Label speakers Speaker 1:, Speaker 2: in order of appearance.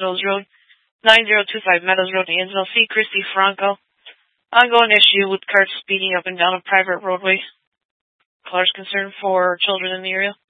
Speaker 1: Mills Road, 9025 Meadows Road, Ainsville. C. Christy Franco. Ongoing issue with cars speeding up and down a private roadway. Caller's concern for children in the area.